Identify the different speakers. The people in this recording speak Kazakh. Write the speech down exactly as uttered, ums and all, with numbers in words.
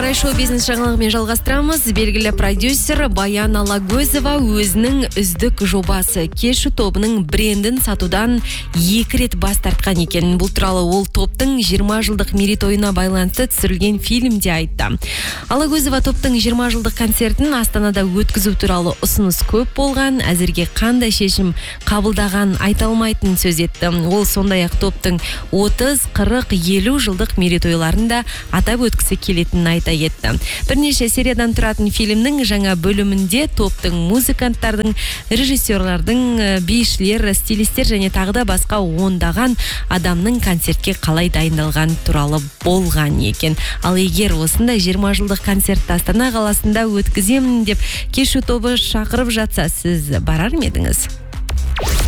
Speaker 1: орай шоу-бизнес жаңалығымен жалғастырамыз. Белгілі продюсер Баян Алагөзова өзінің үздік жобасы Кешу тобының брендін сатудан екі рет бас тартқан екен. Бұл туралы ол топтың жиырма жылдық мерейтойына байланысты түсірілген фильмде айтты. Алагөзова топтың жиырма жылдық концертін Астанада өткізу туралы ұсыныс көп болған, әзірге қандай шешім қабылдаған айта алмайтын сөз етті. Ол сондай-ақ топтың отыз, қырық, елу жылдық мерейтойларында атап өткісі келетінін айта кетті. Бірнеше сериядан тұратын фильмнің жаңа бөлімінде топтың музыканттардың, режиссерлардың, бишілер, стилистер және тағы да басқа ондаған адамның концертке қалай дайындалған туралы болған екен. Ал егер осындай жиырма жылдық концертті Астана қаласында өткіземін деп Кешу тобы шақырып жатса, сіз барар ма едіңіз?